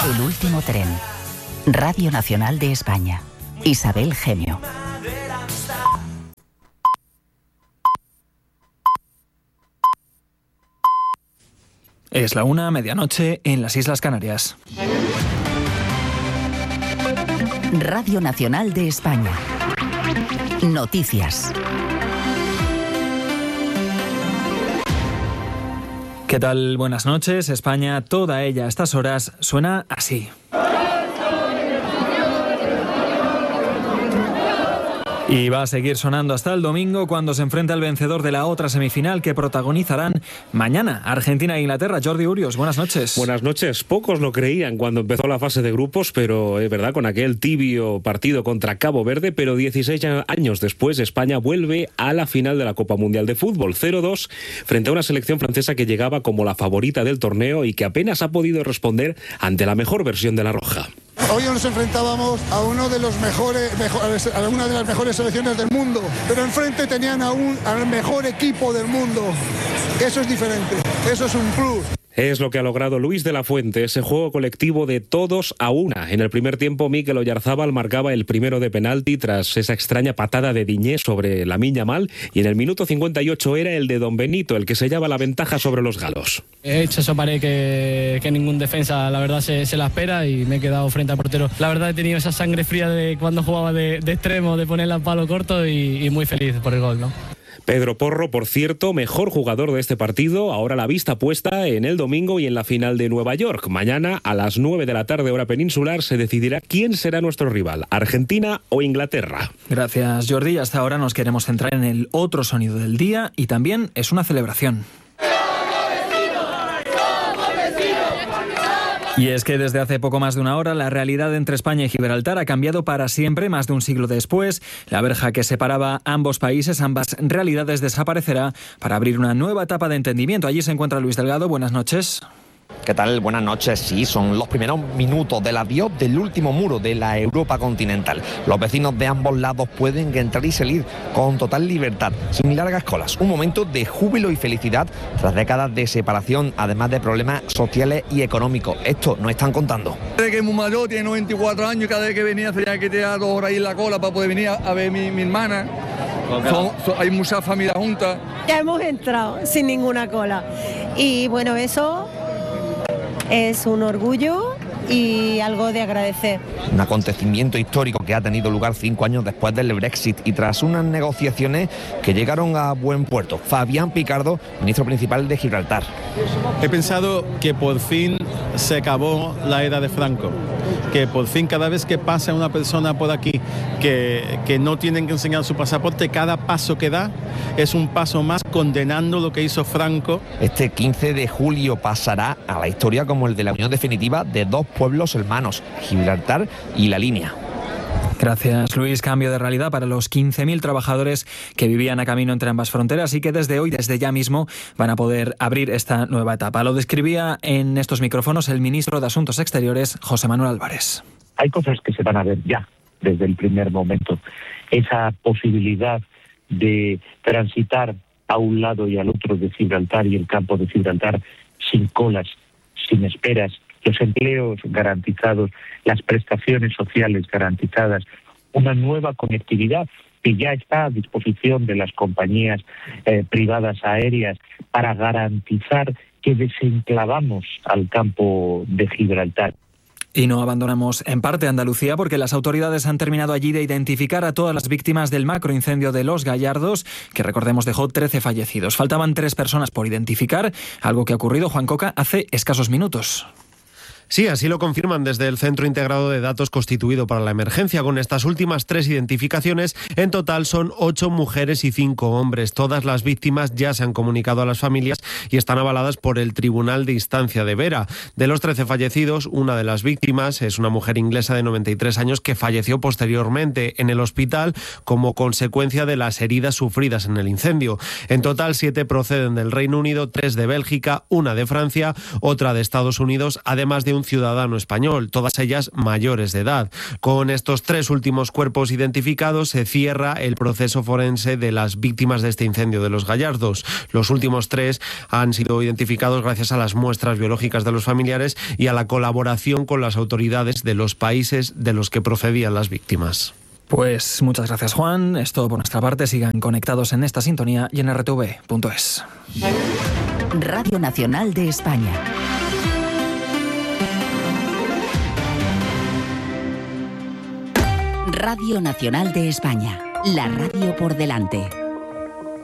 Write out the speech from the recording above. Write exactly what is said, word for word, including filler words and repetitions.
El último tren. Radio Nacional de España. Isabel Gemio. Es la una, medianoche, en las Islas Canarias. Radio Nacional de España. Noticias. ¿Qué tal? Buenas noches. España, toda ella a estas horas, suena así. Y va a seguir sonando hasta el domingo, cuando se enfrenta el vencedor de la otra semifinal que protagonizarán mañana Argentina e Inglaterra. Jordi Urios, buenas noches. Buenas noches. Pocos lo creían cuando empezó la fase de grupos, pero es verdad, con aquel tibio partido contra Cabo Verde, pero dieciséis años después España vuelve a la final de la Copa Mundial de Fútbol, cero dos, frente a una selección francesa que llegaba como la favorita del torneo y que apenas ha podido responder ante la mejor versión de la Roja. Hoy nos enfrentábamos a uno de los mejores, mejores, a una de las mejores selecciones del mundo, pero enfrente tenían a un, al mejor equipo del mundo. Eso es diferente, eso es un plus. Es lo que ha logrado Luis de la Fuente, ese juego colectivo de todos a una. En el primer tiempo, Mikel Oyarzábal marcaba el primero de penalti tras esa extraña patada de Diñé sobre Lamine Yamal, y en el minuto cincuenta y ocho era el de Don Benito el que sellaba la ventaja sobre los galos. He hecho esa pared que, que ningún defensa, la verdad, se, se la espera, y me he quedado frente al portero. La verdad, he tenido esa sangre fría de cuando jugaba de, de extremo, de ponerla al palo corto, y, y muy feliz por el gol, ¿no? Pedro Porro, por cierto, mejor jugador de este partido, ahora la vista puesta en el domingo y en la final de Nueva York. Mañana a las nueve de la tarde, hora peninsular, se decidirá quién será nuestro rival, Argentina o Inglaterra. Gracias, Jordi. Hasta ahora nos queremos centrar en el otro sonido del día, y también es una celebración. Y es que desde hace poco más de una hora la realidad entre España y Gibraltar ha cambiado para siempre. Más de un siglo después, la verja que separaba ambos países, ambas realidades, desaparecerá para abrir una nueva etapa de entendimiento. Allí se encuentra Luis Delgado. Buenas noches. ¿Qué tal? Buenas noches. Sí, son los primeros minutos del adiós del último muro de la Europa continental. Los vecinos de ambos lados pueden entrar y salir con total libertad, sin largas colas. Un momento de júbilo y felicidad tras décadas de separación, además de problemas sociales y económicos. Esto nos están contando. Desde que es muy mayor, tiene noventa y cuatro años, y cada vez que venía tenía que tirar dos horas ahí en la cola para poder venir a ver a mi, mi hermana. Son, son, hay muchas familias juntas. Ya hemos entrado sin ninguna cola. Y bueno, eso es un orgullo y algo de agradecer. Un acontecimiento histórico que ha tenido lugar cinco años después del Brexit y tras unas negociaciones que llegaron a buen puerto. Fabián Picardo, ministro principal de Gibraltar. He pensado que por fin se acabó la era de Franco, que por fin cada vez que pasa una persona por aquí que, que no tienen que enseñar su pasaporte, cada paso que da es un paso más condenando lo que hizo Franco. Este quince de julio pasará a la historia como el de la unión definitiva de dos pueblos hermanos, Gibraltar y La Línea. Gracias, Luis. Cambio de realidad para los quince mil trabajadores que vivían a camino entre ambas fronteras y que desde hoy, desde ya mismo, van a poder abrir esta nueva etapa. Lo describía en estos micrófonos el ministro de Asuntos Exteriores, José Manuel Álvarez. Hay cosas que se van a ver ya, desde el primer momento. Esa posibilidad de transitar a un lado y al otro de Gibraltar y el campo de Gibraltar sin colas, sin esperas, los empleos garantizados, las prestaciones sociales garantizadas, una nueva conectividad que ya está a disposición de las compañías eh, privadas aéreas para garantizar que desenclavamos al campo de Gibraltar. Y no abandonamos en parte Andalucía porque las autoridades han terminado allí de identificar a todas las víctimas del macroincendio de Los Gallardos, que recordemos dejó trece fallecidos. Faltaban tres personas por identificar, algo que ha ocurrido, Juan Coca, hace escasos minutos. Sí, así lo confirman desde el Centro Integrado de Datos constituido para la emergencia. Con estas últimas tres identificaciones, en total son ocho mujeres y cinco hombres. Todas las víctimas ya se han comunicado a las familias y están avaladas por el Tribunal de Instancia de Vera. De los trece fallecidos, una de las víctimas es una mujer inglesa de noventa y tres años que falleció posteriormente en el hospital como consecuencia de las heridas sufridas en el incendio. En total, siete proceden del Reino Unido, tres de Bélgica, una de Francia, otra de Estados Unidos, además de un un ciudadano español, todas ellas mayores de edad. Con estos tres últimos cuerpos identificados se cierra el proceso forense de las víctimas de este incendio de Los Gallardos. Los últimos tres han sido identificados gracias a las muestras biológicas de los familiares y a la colaboración con las autoridades de los países de los que procedían las víctimas. Pues muchas gracias, Juan. Es todo por nuestra parte. Sigan conectados en esta sintonía y en r t v punto es. Radio Nacional de España. Radio Nacional de España. La radio por delante.